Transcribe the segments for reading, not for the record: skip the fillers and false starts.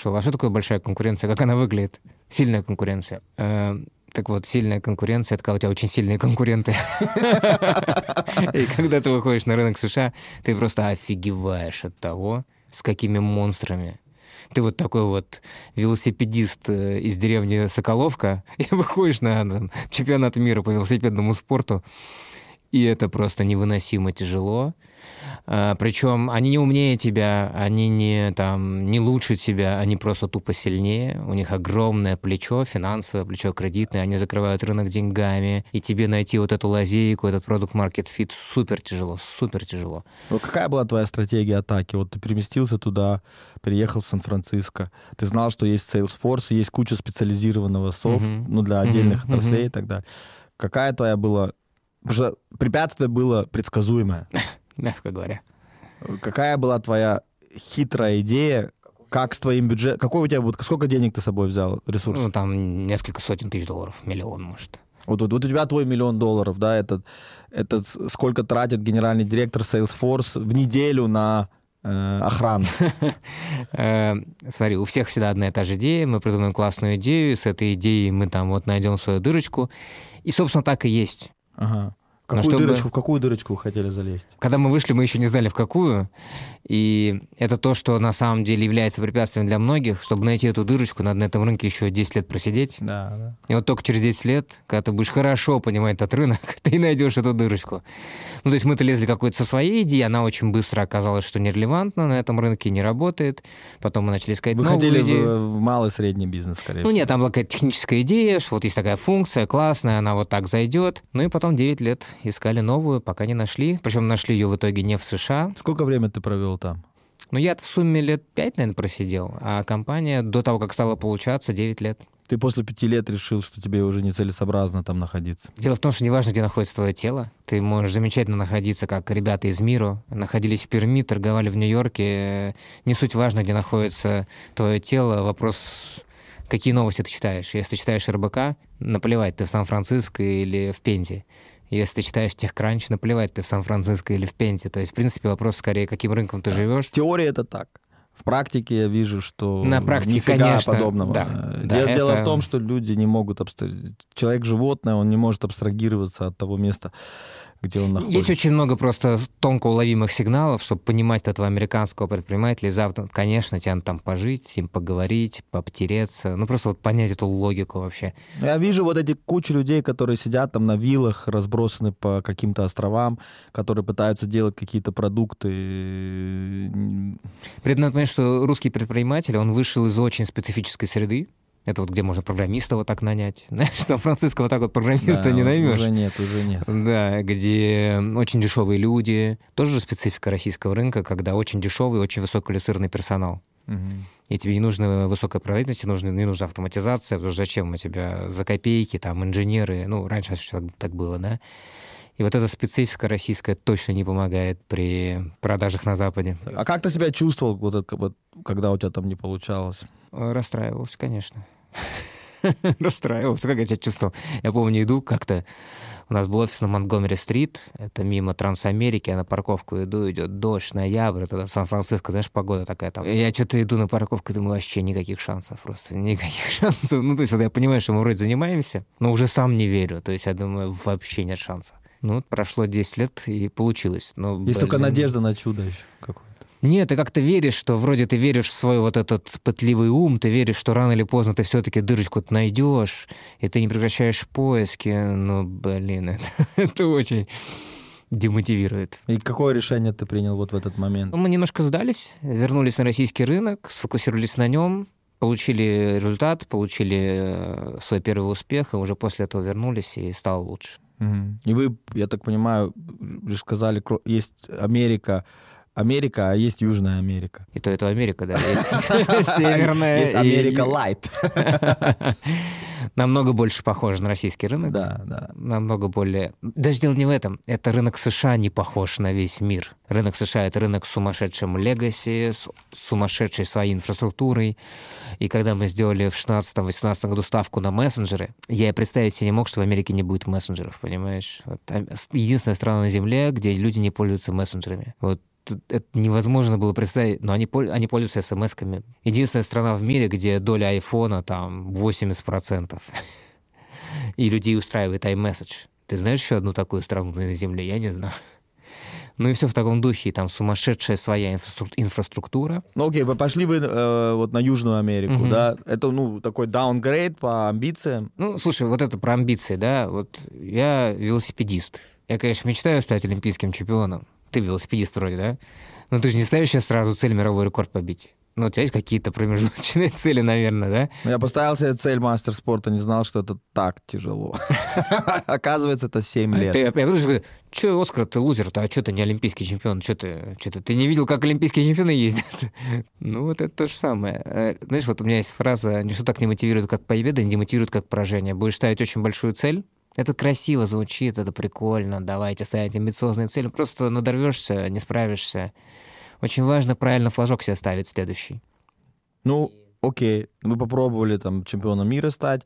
спрашивал, а что такое большая конкуренция, как она выглядит? Сильная конкуренция. Так вот, сильная конкуренция — это когда у тебя очень сильные конкуренты. И когда ты выходишь на рынок США, ты просто офигеваешь от того, с какими монстрами. Ты вот такой вот велосипедист из деревни Соколовка, и выходишь на чемпионат мира по велосипедному спорту, и это просто невыносимо тяжело. Причем они не умнее тебя, они не лучше тебя, они просто тупо сильнее. У них огромное плечо, финансовое плечо, кредитное, они закрывают рынок деньгами, и тебе найти вот эту лазейку, этот продукт-маркет фит супер тяжело, супер тяжело. Вот какая была твоя стратегия атаки? Вот ты переместился туда, переехал в Сан-Франциско, ты знал, что есть Salesforce, есть куча специализированного софта, для отдельных отраслей и так далее. Какая твоя была... Потому что препятствие было предсказуемое. Мягко говоря. Какая была твоя хитрая идея, как с твоим бюджетом... Какой у тебя вот сколько денег ты с собой взял, ресурсов? Ну, там несколько сотен тысяч долларов, миллион, может. Вот у тебя твой $1 миллион, да, это сколько тратит генеральный директор Salesforce в неделю на охрану? Смотри, у всех всегда одна и та же идея, мы придумаем классную идею, с этой идеей мы там вот найдем свою дырочку, и, собственно, так и есть. Ага. В какую дырочку вы хотели залезть? Когда мы вышли, мы еще не знали, в какую. И это то, что на самом деле является препятствием для многих. Чтобы найти эту дырочку, надо на этом рынке еще 10 лет просидеть. Да. И вот только через 10 лет, когда ты будешь хорошо понимать этот рынок, ты найдешь эту дырочку. Ну, то есть мы-то лезли какой-то со своей идеей, она очень быстро оказалась, что нерелевантна, на этом рынке не работает. Потом мы начали искать новую идею. Вы хотели в малый средний бизнес, скорее всего. Ну нет, там была какая-то техническая идея, что вот есть такая функция классная, она вот так зайдет. Ну и потом 9 лет искали новую, пока не нашли. Причем нашли ее в итоге не в США. Сколько времени ты провел там? Ну, я в сумме лет 5, наверное, просидел, а компания до того, как стала получаться, 9 лет. Ты после 5 лет решил, что тебе уже нецелесообразно там находиться? Дело в том, что неважно, где находится твое тело. Ты можешь замечательно находиться, как ребята из Миро, находились в Перми, торговали в Нью-Йорке. Не суть важно, где находится твое тело. Вопрос, какие новости ты читаешь. Если ты читаешь РБК, наплевать, ты в Сан-Франциско или в Пензе. Если ты читаешь TechCrunch, наплевать, ты в Сан-Франциско или в Пензе. То есть, в принципе, вопрос скорее, каким рынком ты живешь. В теории это так. В практике я вижу, что на практике, нифига конечно, подобного. Дело это... в том, что люди не могут... Человек-животное, он не может абстрагироваться от того места, где он находится. Есть очень много просто тонко уловимых сигналов, чтобы понимать этого американского предпринимателя. Завтра, конечно, тебе надо там пожить, с ним поговорить, пообтереться. Ну, просто вот понять эту логику вообще. Я вижу вот эти кучу людей, которые сидят там на виллах, разбросаны по каким-то островам, которые пытаются делать какие-то продукты. При этом надо понять, что русский предприниматель, он вышел из очень специфической среды. Это вот где можно программиста вот так нанять. Знаешь, в Сан-Франциско вот так вот программиста не наймешь. Уже нет. Да, где очень дешевые люди. Тоже специфика российского рынка, когда очень дешевый, очень высококвалифицированный персонал. Угу. И тебе не нужна высокая производительность, не нужна автоматизация, потому что зачем у тебя за копейки, там, инженеры, ну, раньше так было, да? И вот эта специфика российская точно не помогает при продажах на Западе. А как ты себя чувствовал, когда у тебя там не получалось? Расстраивался, конечно. Расстраивался. Как я себя чувствовал? Я помню, иду как-то... У нас был офис на Монтгомери-стрит, это мимо Трансамерики, я на парковку иду, идет дождь, ноябрь, тогда Сан-Франциско, знаешь, погода такая там. Я что-то иду на парковку и думаю, вообще никаких шансов, просто никаких шансов. Ну, то есть вот я понимаю, что мы вроде занимаемся, но уже сам не верю, то есть я думаю, вообще нет шансов. Ну, прошло 10 лет, и получилось. Но, есть только надежда на чудо еще какое-то. Нет, ты как-то веришь, что вроде ты веришь в свой вот этот пытливый ум, ты веришь, что рано или поздно ты все-таки дырочку найдешь, и ты не прекращаешь поиски. Ну, блин, это очень демотивирует. И какое решение ты принял вот в этот момент? Мы немножко сдались, вернулись на российский рынок, сфокусировались на нем, получили результат, получили свой первый успех, и уже после этого вернулись, и стало лучше. И вы, я так понимаю, лишь сказали, есть Америка, а есть Южная Америка. И то это Америка, да. Есть Северная. Есть Америка Лайт. Намного больше похоже на российский рынок. Да. Намного более... Даже дело не в этом. Это рынок США не похож на весь мир. Рынок США — это рынок с сумасшедшим легаси, с сумасшедшей своей инфраструктурой. И когда мы сделали в 2016-2018 году ставку на мессенджеры, я и представить себе не мог, что в Америке не будет мессенджеров, понимаешь? Вот единственная страна на Земле, где люди не пользуются мессенджерами. Вот это невозможно было представить. Но они пользуются смс-ками. Единственная страна в мире, где доля айфона там 80%. И людей устраивает iMessage. Ты знаешь еще одну такую страну на Земле? Я не знаю. Ну и все в таком духе, там сумасшедшая своя инфраструктура. Ну окей, пошли вы вот на Южную Америку, да? Это, ну, такой даунгрейд по амбициям. Ну, слушай, вот это про амбиции, да? Вот я велосипедист. Я, конечно, мечтаю стать олимпийским чемпионом. Ты велосипедист вроде, да? Но ты же не ставишь себе сразу цель мировой рекорд побить. Ну, у тебя есть какие-то промежуточные цели, наверное, да? Я поставил себе цель мастер спорта, не знал, что это так тяжело. Оказывается, это 7 лет. Я говорю, что, Оскар, ты лузер-то, а что ты не олимпийский чемпион? Что ты не видел, как олимпийские чемпионы ездят? Ну, вот это то же самое. Знаешь, вот у меня есть фраза: ничто так не мотивирует, как победа, не демотивирует, как поражение. Будешь ставить очень большую цель, это красиво звучит, это прикольно, давайте ставить амбициозные цели, просто надорвешься, не справишься. Очень важно правильно флажок себе ставить следующий. Ну, окей, мы попробовали там чемпионом мира стать,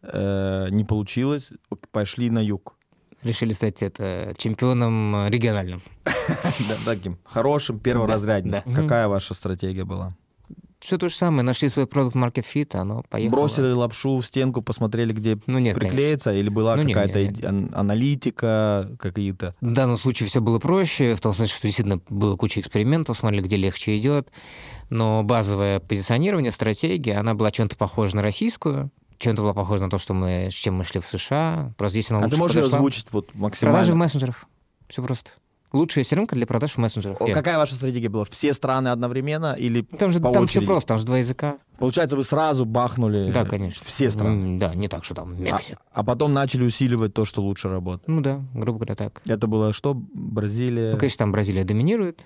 не получилось, пошли на юг. Решили стать чемпионом региональным. Таким хорошим, перворазрядным. Какая ваша стратегия была? Все то же самое. Нашли свой продукт Market Fit, оно поехало. Бросили лапшу в стенку, посмотрели, где приклеиться, или была какая-то аналитика, какие-то? В данном случае все было проще, в том смысле, что действительно было куча экспериментов, смотрели, где легче идет. Но базовое позиционирование, стратегия, она была чем-то похожа на российскую, чем-то была похожа на то, с чем мы шли в США. Просто здесь она лучше подошла. А ты можешь озвучить вот максимально? Продажи в мессенджерах. Все просто. Лучшая CRM для продаж в мессенджерах. Какая ваша стратегия была? Все страны одновременно или там все просто, там же 2 языка. Получается, вы сразу бахнули все страны? Да, не так, что там Мексика. А потом начали усиливать то, что лучше работает? Ну да, грубо говоря, так. Это было что? Бразилия? Ну, конечно, там Бразилия доминирует.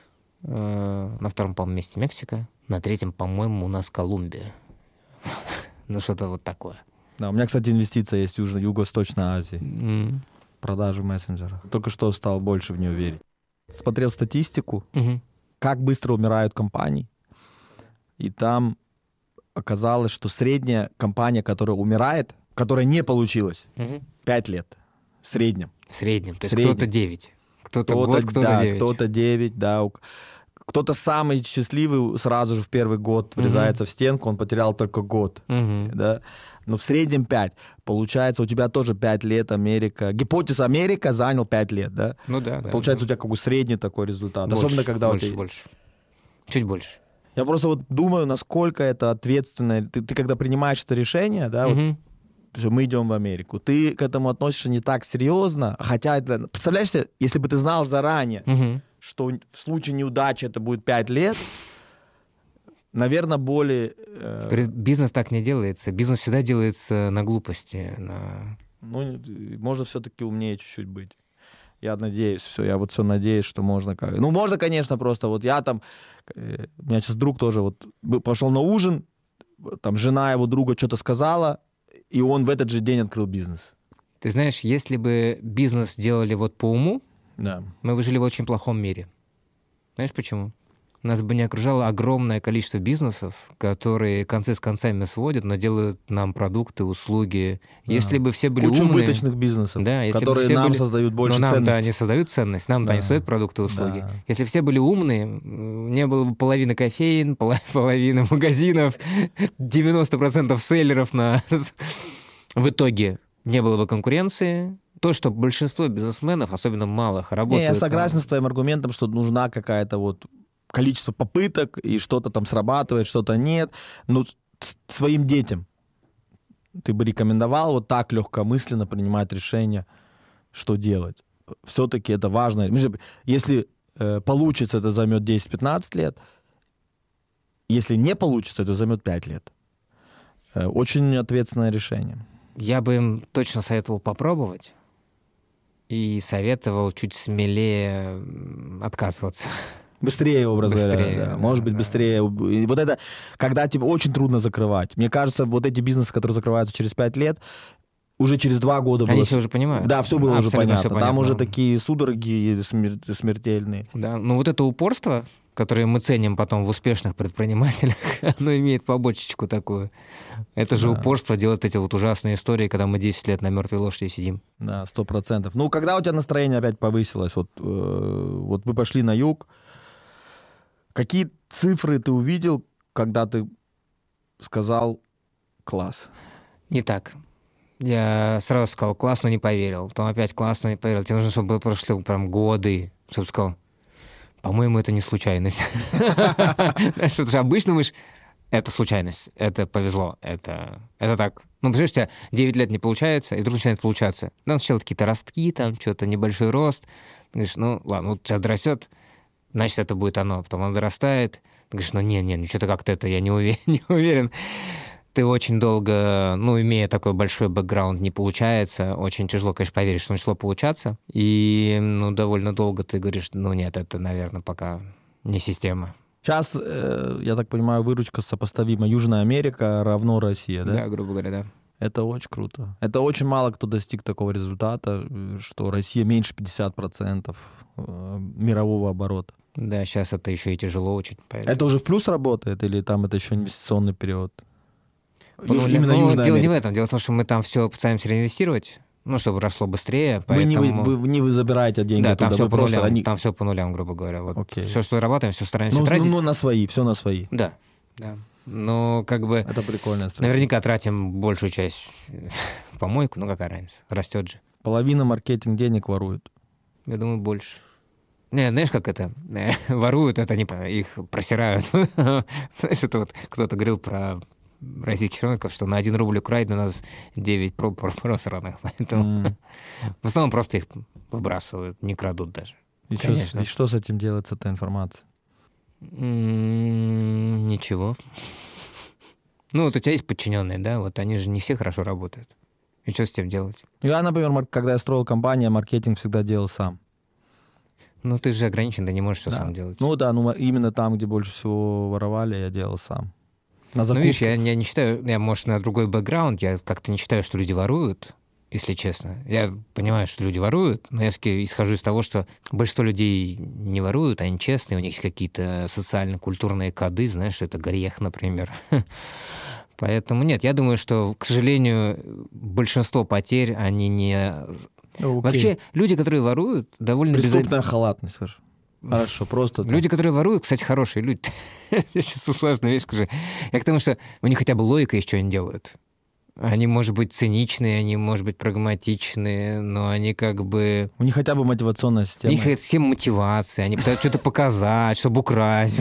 На втором, по-моему, месте Мексика. На третьем, по-моему, у нас Колумбия. Ну, что-то вот такое. Да, у меня, кстати, инвестиция есть в Юго-Восточной Азии. Продажи в мессенджерах. Только что стал больше в нее верить. Смотрел статистику, как быстро умирают компании. И там оказалось, что средняя компания, которая умирает, которая не получилась, 5 лет. В среднем. В среднем. То есть кто-то 9. Кто-то год, кто-то 9. Кто-то 9, да. Кто-то самый счастливый сразу же в первый год врезается в стенку, он потерял только год. Да? Но в среднем 5. Получается, у тебя тоже 5 лет Америка. Гипотеза Америка занял 5 лет, да? Ну да. Получается, у тебя как бы средний такой результат. Больше, особенно, когда больше. Чуть больше. Я просто вот думаю, насколько это ответственно. Ты когда принимаешь это решение, да, вот, что мы идем в Америку, ты к этому относишься не так серьезно, хотя это... Представляешь себе, если бы ты знал заранее, что в случае неудачи это будет 5 лет, наверное, более... Бизнес так не делается. Бизнес всегда делается на глупости. Ну, можно все-таки умнее чуть-чуть быть. Я надеюсь, я вот все надеюсь, что можно как... Ну, можно, конечно, просто вот я там... У меня сейчас друг тоже вот пошел на ужин, там жена его друга что-то сказала, и он в этот же день открыл бизнес. Ты знаешь, если бы бизнес делали вот по уму, да, мы бы жили в очень плохом мире. Знаешь почему? Нас бы не окружало огромное количество бизнесов, которые концы с концами сводят, но делают нам продукты, услуги. Да. Если бы все были куча умные... убыточных бизнесов, да, которые нам создают больше ценности. Но нам-то они создают ценность, нам-то они создают продукты и услуги. Да. Если все были умные, не было бы половины кофеин, половины магазинов, 90% селлеров в итоге не было бы конкуренции. То, что большинство бизнесменов, особенно малых, работают... Я согласен с твоим аргументом, что нужна какая-то вот количество попыток, и что-то там срабатывает, что-то нет. Но своим детям ты бы рекомендовал вот так легкомысленно принимать решение, что делать? Все-таки это важно. Если получится, это займет 10-15 лет. Если не получится, это займет 5 лет. Очень ответственное решение. Я бы им точно советовал попробовать. И советовал чуть смелее отказываться. Быстрее, образно говоря. Да. Может быть, быстрее. Вот это, когда тебе очень трудно закрывать. Мне кажется, вот эти бизнесы, которые закрываются через 5 лет, уже через 2 года было... Они все уже понимают. Да, все было уже понятно. Там понятно. Уже такие судороги смертельные. Да, но вот это упорство, которое мы ценим потом в успешных предпринимателях, оно имеет побочечку такую. Это же упорство делать эти вот ужасные истории, когда мы 10 лет на мертвой лошади сидим. Да, 100%. Ну, когда у тебя настроение опять повысилось, вот вы пошли на юг, Какие цифры ты увидел, когда ты сказал «класс»? Не так. Я сразу сказал «класс», но не поверил. Потом опять «класс», но не поверил. Тебе нужно, чтобы прошли прям годы, чтобы сказал, по-моему, это не случайность. Знаешь, потому что обычно думаешь, это случайность, это повезло, это так. Ну, представляешь, у тебя 9 лет не получается, и вдруг начинает получаться. Там сначала какие-то ростки, там что-то небольшой рост. Ты говоришь, ну, ладно, вот сейчас растет, значит, это будет оно. Потом он дорастает. Ты говоришь, ну, не, что-то как-то это я не уверен. Ты очень долго, ну, имея такой большой бэкграунд, не получается. Очень тяжело, конечно, поверить, что начало получаться. И, ну, довольно долго ты говоришь, ну, нет, это, наверное, пока не система. Сейчас, я так понимаю, выручка сопоставима. Южная Америка равно Россия, да? Да, грубо говоря, да. Это очень круто. Это очень мало кто достиг такого результата, что Россия меньше 50% мирового оборота. Да, сейчас это еще и тяжело очень. Поэтому. Это уже в плюс работает или там это еще инвестиционный период? Именно Южная Америка. Дело не в этом. Дело в том, что мы там все пытаемся реинвестировать, ну, чтобы росло быстрее. Поэтому... Вы не забираете деньги да, оттуда, там все по нулям, там все по нулям, грубо говоря. Вот все, что работаем, все стараемся тратить. Ну, на свои, все на свои. Да. Но как бы... Это прикольная стратегия. Наверняка тратим большую часть в помойку, ну какая разница, растет же. Половина маркетинг денег воруют. Я думаю, больше. Не, знаешь, как это? Воруют, это не их просирают. Знаешь, это вот кто-то говорил про российских чиновников, что на 1 рубль украдено у нас 9 просранных. Поэтому в основном просто их выбрасывают, не крадут даже. И что с этим делать, с этой информацией? Ничего. Ну, вот у тебя есть подчиненные, да? Вот они же не все хорошо работают. И что с этим делать? Я, например, когда я строил компанию, маркетинг всегда делал сам. Ну, ты же ограничен, ты не можешь все сам делать. Ну да, именно там, где больше всего воровали, я делал сам. Ну, видишь, я не считаю, я, может, на другой бэкграунд, я как-то не считаю, что люди воруют, если честно. Я понимаю, что люди воруют, но я исхожу из того, что большинство людей не воруют, они честные, у них есть какие-то социально-культурные коды, знаешь, это грех, например. Поэтому нет, я думаю, что, к сожалению, большинство потерь, они не... Вообще, люди, которые воруют, довольно... Преступная халатность, хорошо, просто... Люди, которые воруют, кстати, хорошие люди. Я сейчас сложную вещь скажу. Я к тому, что у них хотя бы логика есть, что они делают. Они, может быть, циничные, они, может быть, прагматичные, но они как бы... У них хотя бы мотивационная система. У них всем мотивация, они пытаются что-то показать, чтобы украсть.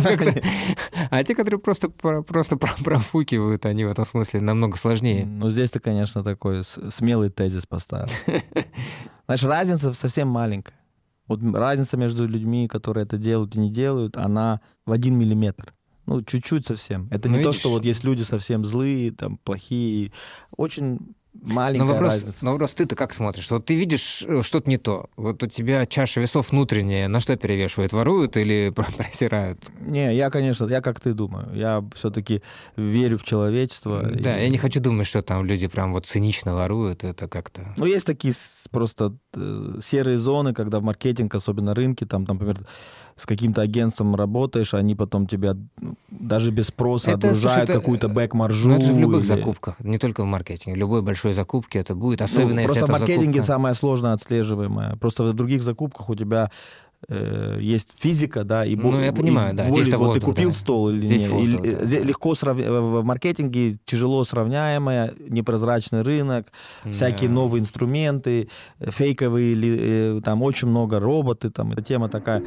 А те, которые просто профукивают, они в этом смысле намного сложнее. Ну, здесь ты, конечно, такой смелый тезис поставил. Знаешь, разница совсем маленькая. Вот разница между людьми, которые это делают и не делают, она в 1 миллиметр. Ну, чуть-чуть совсем. Это не то, что вот есть люди совсем злые, там, плохие. Очень маленькая разница. Но вопрос, ты-то как смотришь? Вот ты видишь что-то не то. Вот у тебя чаша весов внутренняя на что перевешивает? Воруют или просирают? Не, я, конечно, я как ты думаю. Я все-таки верю в человечество. Да, я не хочу думать, что там люди прям вот цинично воруют. Это как-то... Ну, есть такие просто серые зоны, когда в маркетинг, особенно рынки, там, например, с каким-то агентством работаешь, они потом тебя даже без спроса отгружают какую-то бэк-маржу. Ну, это же в любых закупках, не только в маркетинге. Любой большой закупке это будет, особенно если это закупка. Просто в маркетинге закупка... самое сложное отслеживаемое. Просто в других закупках у тебя есть физика, да, и ну, я понимаю, да. Здесь вот воздух, ты купил да. стол или здесь нет. Воздух, да. Легко в маркетинге тяжело сравняемое, непрозрачный рынок, всякие новые инструменты, фейковые, там очень много роботы, там эта тема такая.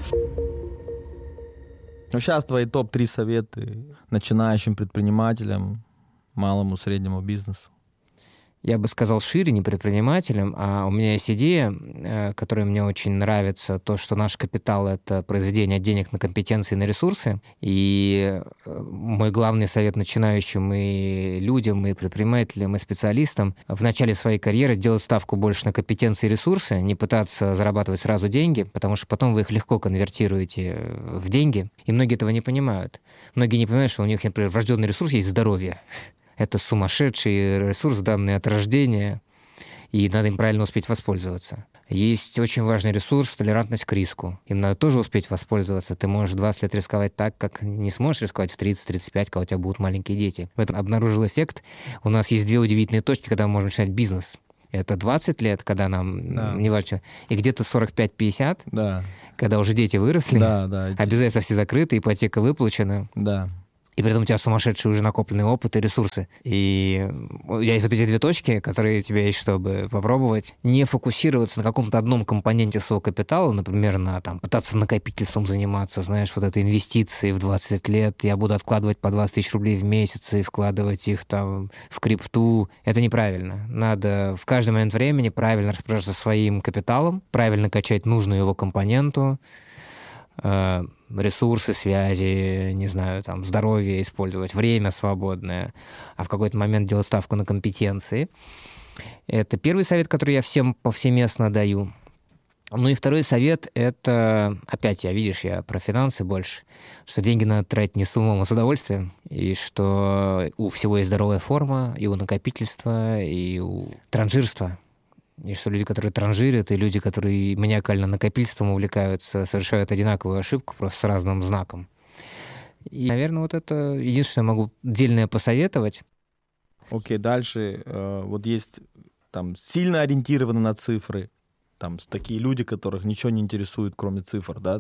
Ну, сейчас твои топ-3 советы начинающим предпринимателям, малому, среднему бизнесу. Я бы сказал шире, не предпринимателям, а у меня есть идея, которая мне очень нравится, то, что наш капитал — это произведение денег на компетенции, на ресурсы. И мой главный совет начинающим и людям, и предпринимателям, и специалистам в начале своей карьеры делать ставку больше на компетенции и ресурсы, не пытаться зарабатывать сразу деньги, потому что потом вы их легко конвертируете в деньги, и многие этого не понимают. Многие не понимают, что у них, например, врожденный ресурс есть здоровье. Это сумасшедший ресурс, данный от рождения, и надо им правильно успеть воспользоваться. Есть очень важный ресурс — толерантность к риску. Им надо тоже успеть воспользоваться. Ты можешь 20 лет рисковать так, как не сможешь рисковать в 30-35, когда у тебя будут маленькие дети. В этом обнаружил эффект. У нас есть 2 удивительные точки, когда мы можем начинать бизнес. Это 20 лет, когда нам не важно, и где-то 45-50, когда уже дети выросли, обязательства все закрыты, ипотека выплачена. Да. И при этом у тебя сумасшедший уже накопленный опыт и ресурсы. И есть вот эти две точки, которые тебе есть, чтобы попробовать не фокусироваться на каком-то одном компоненте своего капитала, например, на пытаться накопительством заниматься, знаешь, вот это инвестиции в 20 лет, я буду откладывать по 20 тысяч рублей в месяц и вкладывать их в крипту. Это неправильно. Надо в каждый момент времени правильно распоряжаться своим капиталом, правильно качать нужную его компоненту, ресурсы, связи, не знаю, здоровье использовать, время свободное, а в какой-то момент делать ставку на компетенции. Это первый совет, который я всем повсеместно даю. Ну и второй совет — это, опять, я про финансы больше, что деньги надо тратить не с умом, а с удовольствием, и что у всего есть здоровая форма, и у накопительства, и у транжирства. И что люди, которые транжирят, и люди, которые маниакально накопительством увлекаются, совершают одинаковую ошибку, просто с разным знаком. И, наверное, вот это единственное, что я могу отдельное посоветовать. Окей, дальше. Вот есть сильно ориентированы на цифры, такие люди, которых ничего не интересует, кроме цифр, да,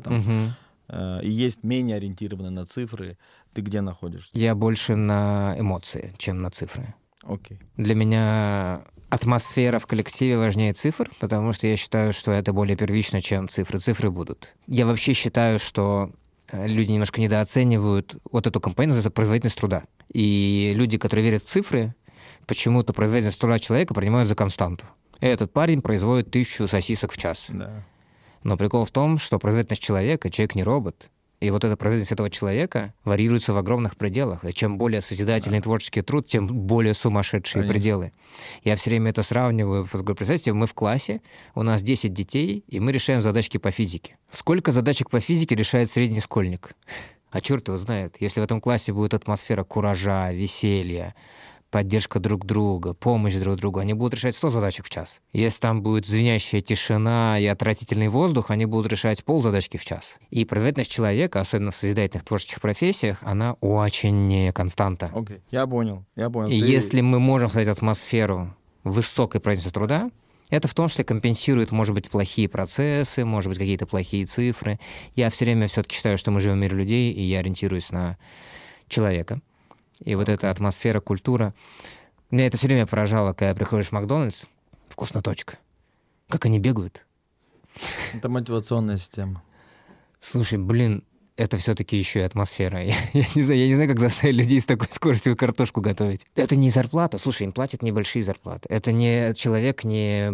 и есть менее ориентированы на цифры. Ты где находишься? Я больше на эмоции, чем на цифры. Окей. Для меня атмосфера в коллективе важнее цифр, потому что я считаю, что это более первично, чем цифры. Цифры будут. Я вообще считаю, что люди немножко недооценивают вот эту компоненту, это производительность труда. И люди, которые верят в цифры, почему-то производительность труда человека принимают за константу. Этот парень производит 1000 сосисок в час. Да. Но прикол в том, что производительность человека, человек не робот, и вот эта производительность этого человека варьируется в огромных пределах. И чем более созидательный творческий труд, тем более сумасшедшие пределы. Я все время это сравниваю. Представьте, мы в классе, у нас 10 детей, и мы решаем задачки по физике. Сколько задачек по физике решает средний школьник? А черт его знает. Если в этом классе будет атмосфера куража, веселья, поддержка друг друга, помощь друг другу, они будут решать 100 задачек в час. Если там будет звенящая тишина и отвратительный воздух, они будут решать ползадачки в час. И производительность человека, особенно в созидательных творческих профессиях, она очень не константа. Окей, я понял. И если мы можем создать атмосферу высокой производительности труда, это в том числе компенсирует, может быть, плохие процессы, может быть, какие-то плохие цифры. Я все время все-таки считаю, что мы живем в мире людей, и я ориентируюсь на человека. И вот эта атмосфера, культура. Меня это все время поражало, когда приходишь в Макдональдс, вкусная точка. Как они бегают. Это мотивационная система. Слушай, это все-таки еще и атмосфера. Я не знаю, как заставить людей с такой скоростью картошку готовить. Это не зарплата. Слушай, им платят небольшие зарплаты. Это не человек,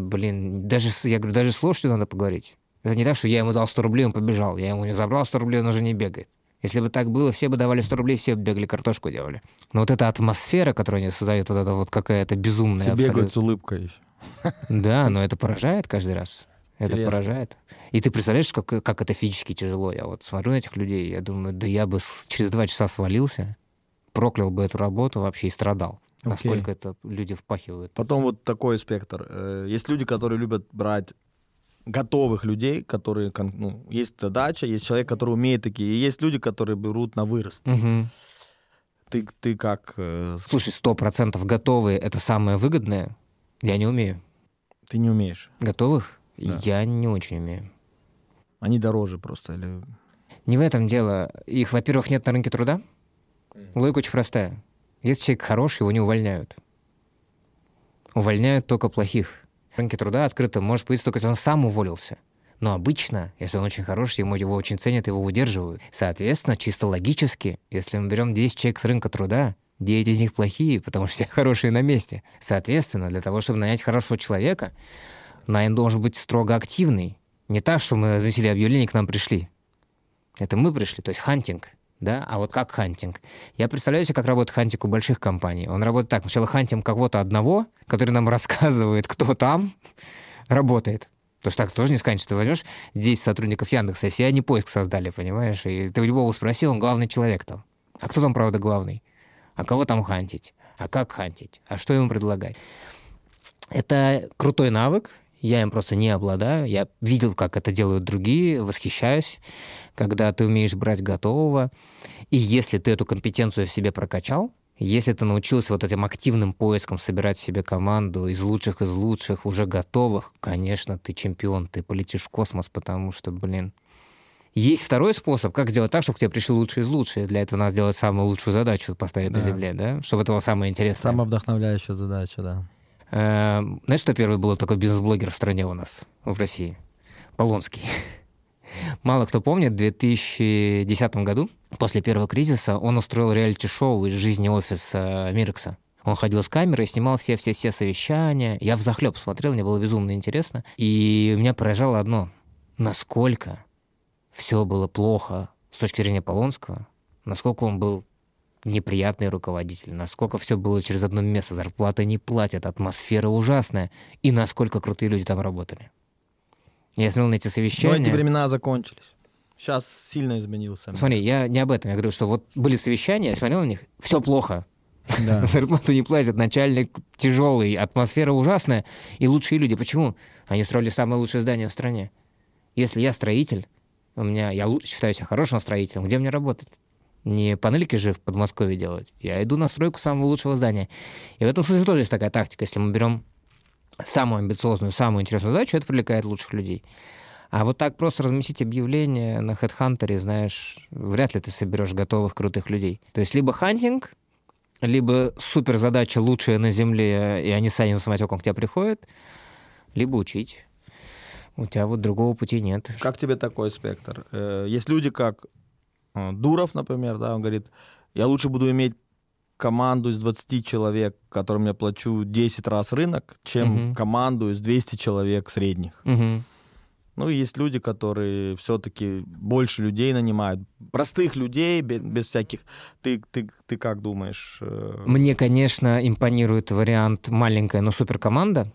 даже с лошадью надо поговорить. Это не так, что я ему дал 100 рублей, он побежал. Я ему не забрал 100 рублей, он уже не бегает. Если бы так было, все бы давали 100 рублей, все бы бегали, картошку делали. Но вот эта атмосфера, которую они создают, вот эта вот какая-то безумная... Все бегают с улыбкой еще. Да, но это поражает каждый раз. Это поражает. И ты представляешь, как это физически тяжело. Я вот смотрю на этих людей, я думаю, да я бы через 2 часа свалился, проклял бы эту работу вообще и страдал. Насколько это люди впахивают. Потом вот такой спектр. Есть люди, которые любят брать готовых людей, которые, есть задача, есть человек, который умеет такие, и есть люди, которые берут на вырост. Угу. Ты как? Слушай, 100% готовые — это самое выгодное. Я не умею. Ты не умеешь? Готовых? Да. Я не очень умею. Они дороже просто? Или... Не в этом дело. Их, во-первых, нет на рынке труда. Логика очень простая. Если человек хороший, его не увольняют. Увольняют только плохих. На рынке труда открыто может появиться только если он сам уволился. Но обычно, если он очень хороший, его очень ценят, его выдерживают. Соответственно, чисто логически, если мы берем 10 человек с рынка труда, 9 из них плохие, потому что все хорошие на месте. Соответственно, для того, чтобы нанять хорошего человека, найм должен быть строго активный. Не так, что мы разместили объявление, к нам пришли. Это мы пришли, то есть хантинг. Да? А вот как хантинг? Я представляю себе, как работает хантинг у больших компаний. Он работает так. Сначала хантим кого-то одного, который нам рассказывает, кто там работает. Потому что так тоже не скажешь, ты возьмешь 10 сотрудников Яндекса, и все они поиск создали, понимаешь? И ты у любого спросил, он главный человек там. А кто там, правда, главный? А кого там хантить? А как хантить? А что ему предлагать? Это крутой навык. Я им просто не обладаю. Я видел, как это делают другие, восхищаюсь, когда ты умеешь брать готового. И если ты эту компетенцию в себе прокачал, Если ты научился вот этим активным поиском собирать себе команду из лучших, уже готовых, конечно, ты чемпион, ты полетишь в космос, потому что, Есть второй способ, как сделать так, чтобы к тебе пришли лучшие из лучших. Для этого надо сделать самую лучшую задачу, поставить на Земле, да? Чтобы это было самое интересное. Самая вдохновляющая задача, да. Знаешь, что первый был такой бизнес-блогер в стране у нас, в России? Полонский. Мало кто помнит, в 2010 году, после первого кризиса, он устроил реалити-шоу из жизни офиса Мирекса. Он ходил с камерой, снимал все совещания. Я взахлеб смотрел, мне было безумно интересно. И меня поражало одно. Насколько все было плохо с точки зрения Полонского, насколько он был неприятный руководитель, насколько все было через одно место, зарплаты не платят, атмосфера ужасная, и насколько крутые люди там работали. Я смотрел на эти совещания. Но эти времена закончились. Сейчас сильно изменился. Смотри, я не об этом. Я говорю, что вот были совещания, я смотрел на них, все плохо. Да. Зарплату не платят, начальник тяжелый, атмосфера ужасная, и лучшие люди. Почему? Они строили самое лучшее здание в стране. Если я строитель, я считаю себя хорошим строителем, где мне работать? Не панельки же в Подмосковье делать. Я иду на стройку самого лучшего здания. И в этом смысле тоже есть такая тактика. Если мы берем самую амбициозную, самую интересную задачу, это привлекает лучших людей. А вот так просто разместить объявление на HeadHunter, знаешь, вряд ли ты соберешь готовых крутых людей. То есть либо хантинг, либо суперзадача лучшая на Земле, и они сами самотеком к тебе приходят, либо учить. У тебя вот другого пути нет. Как тебе такой спектр? Есть люди, как Дуров, например, да, он говорит, я лучше буду иметь команду из 20 человек, которым я плачу 10 раз рынок, чем команду из 200 человек средних. Ну, и есть люди, которые все-таки больше людей нанимают. Простых людей, без всяких... Ты как думаешь? Мне, конечно, импонирует вариант маленькая, но суперкоманда,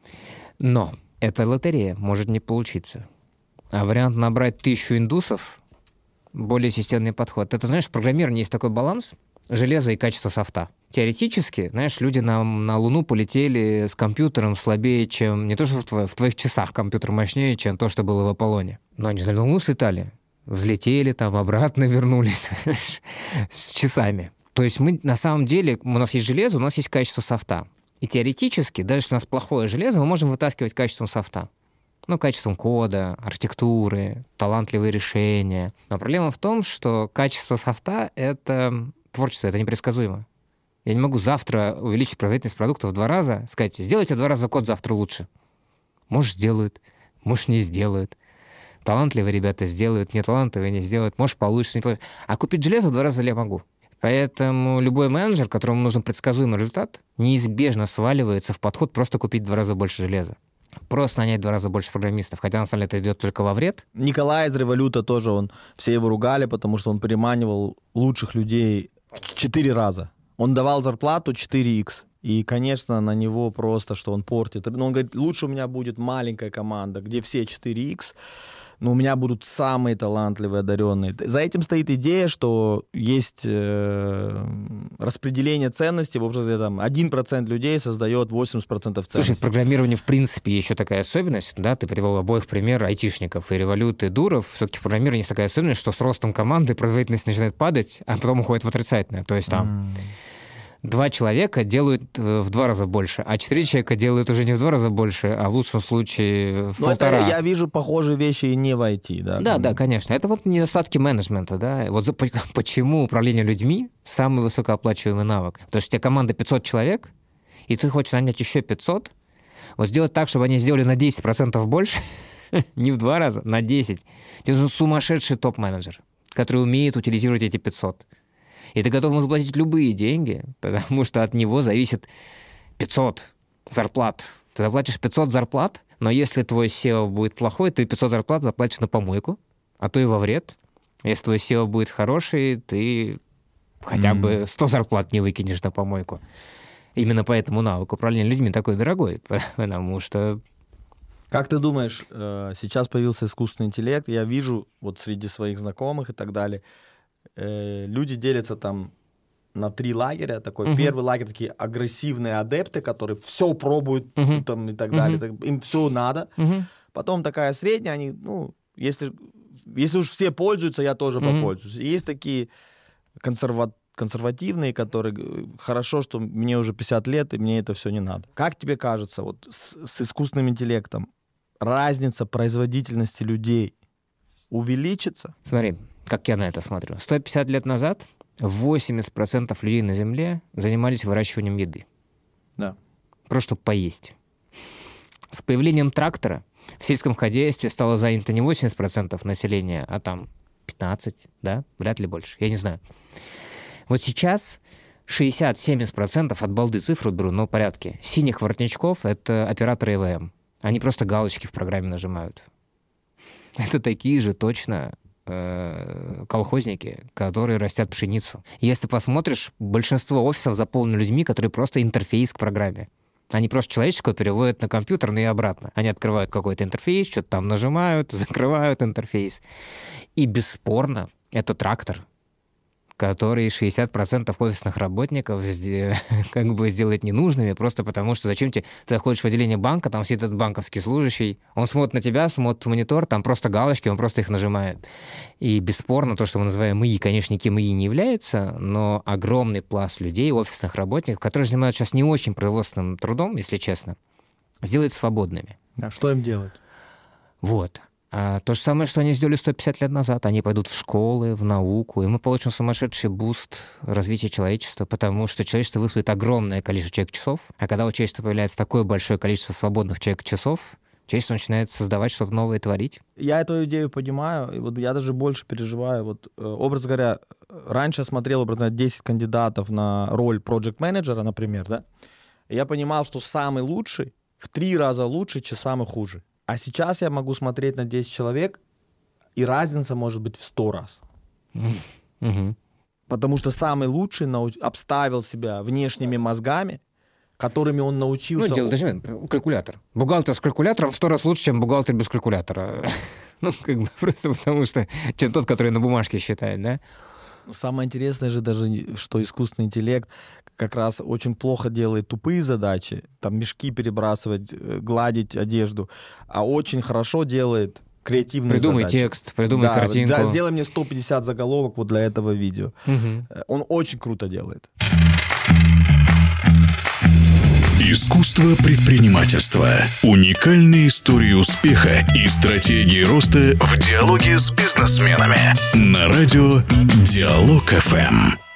но это лотерея, может не получиться. А вариант набрать 1000 индусов — более системный подход. Это, знаешь, в программировании есть такой баланс железа и качества софта. Теоретически, знаешь, люди на Луну полетели с компьютером слабее, чем... Не то, что в твоих часах компьютер мощнее, чем то, что было в Аполлоне. Но они же на Луну слетали. Взлетели, там обратно вернулись с часами. То есть мы на самом деле... У нас есть железо, у нас есть качество софта. И теоретически, даже если у нас плохое железо, мы можем вытаскивать качеством софта. Ну, качеством кода, архитектуры, талантливые решения. Но проблема в том, что качество софта — это творчество, это непредсказуемо. Я не могу завтра увеличить производительность продукта в 2 раза, сказать, сделайте в 2 раза код завтра лучше. Может, сделают, может, не сделают. Талантливые ребята сделают, неталантливые не сделают. Может, получится, не получится. А купить железо в 2 раза я могу. Поэтому любой менеджер, которому нужен предсказуемый результат, неизбежно сваливается в подход просто купить в 2 раза больше железа. Просто нанять в 2 раза больше программистов, хотя на самом деле это идет только во вред. Николай из Революта тоже, все его ругали, потому что он переманивал лучших людей в 4 раза. Он давал зарплату 4х. И, конечно, на него просто, что он портит. Но он говорит, лучше у меня будет маленькая команда, где все 4х, но у меня будут самые талантливые, одаренные. За этим стоит идея, что есть распределение ценностей. В общем, там 1% людей создает 80% ценностей. Слушай, в программировании, в принципе, еще такая особенность. Да, ты привел обоих пример айтишников, и Револют, и Дуров. Все-таки в программировании есть такая особенность, что с ростом команды производительность начинает падать, а потом уходит в отрицательное. То есть там 2 человека делают в 2 раза больше, а 4 человека делают уже не в 2 раза больше, а в лучшем случае в 1,5. Это я вижу похожие вещи и не в IT, да? Да, конечно. Это вот недостатки менеджмента, да. Вот почему управление людьми самый высокооплачиваемый навык. Потому что у тебя команда 500 человек, и ты хочешь нанять еще 500, вот сделать так, чтобы они сделали на 10% больше, не в 2 раза, на 10. Тебе нужен сумасшедший топ-менеджер, который умеет утилизировать эти 500. И ты готов ему заплатить любые деньги, потому что от него зависит 500 зарплат. Ты заплатишь 500 зарплат, но если твой SEO будет плохой, ты 500 зарплат заплатишь на помойку, а то и во вред. Если твой SEO будет хороший, ты хотя бы 100 зарплат не выкинешь на помойку. Именно поэтому навык управления людьми такой дорогой, потому что... Как ты думаешь, сейчас появился искусственный интеллект, я вижу вот среди своих знакомых и так далее, люди делятся там на 3 лагеря. Первый лагерь — такие агрессивные адепты, которые все пробуют там, и так далее. Им все надо. Потом такая средняя, они, если уж все пользуются, я тоже попользуюсь. И есть такие консервативные, которые хорошо, что мне уже 50 лет, и мне это все не надо. Как тебе кажется, вот с искусственным интеллектом разница производительности людей увеличится? Смотри, как я на это смотрю. 150 лет назад 80% людей на Земле занимались выращиванием еды. Да. Просто чтобы поесть. С появлением трактора в сельском хозяйстве стало занято не 80% населения, а там 15%, да? Вряд ли больше, я не знаю. Вот сейчас 60-70% от балды цифру беру, но в порядке. Синих воротничков — это операторы ЭВМ. Они просто галочки в программе нажимают. Это такие же точно колхозники, которые растят пшеницу. Если посмотришь, большинство офисов заполнено людьми, которые просто интерфейс к программе. Они просто человеческого переводят на компьютерный и обратно. Они открывают какой-то интерфейс, что-то там нажимают, закрывают интерфейс. И бесспорно, это трактор, который 60% офисных работников как бы сделает ненужными, просто потому что зачем тебе... Ты заходишь в отделение банка, там сидит этот банковский служащий, он смотрит на тебя, смотрит в монитор, там просто галочки, он просто их нажимает. И бесспорно то, что мы называем ИИ, конечно, никем ИИ не является, но огромный пласт людей, офисных работников, которые занимаются сейчас не очень производственным трудом, если честно, сделать свободными. А что им делать? Вот. А то же самое, что они сделали 150 лет назад. Они пойдут в школы, в науку, и мы получим сумасшедший буст развития человечества, потому что человечество высвоит огромное количество человек-часов, а когда у человечества появляется такое большое количество свободных человек-часов, человечество начинает создавать что-то новое и творить. Я эту идею понимаю, и вот я даже больше переживаю. Вот, образно говоря, раньше я смотрел, образно говоря, 10 кандидатов на роль проект-менеджера, например, да, и я понимал, что самый лучший в 3 раза лучше, чем самый хуже. А сейчас я могу смотреть на 10 человек, и разница может быть в 100 раз. Mm-hmm. Потому что самый лучший обставил себя внешними мозгами, которыми он научился... Ну, дело, калькулятор. Бухгалтер с калькулятором в 100 раз лучше, чем бухгалтер без калькулятора. Ну, как бы просто потому что... Чем тот, который на бумажке считает, да? Самое интересное же даже, что искусственный интеллект как раз очень плохо делает тупые задачи, там мешки перебрасывать, гладить одежду, а очень хорошо делает креативные придумай задачи. Текст, придумай картинку. Да, сделай мне 150 заголовок вот для этого видео. Он очень круто делает. Искусство предпринимательства. Уникальные истории успеха и стратегии роста в диалоге с бизнесменами. На радио Диалог ФМ.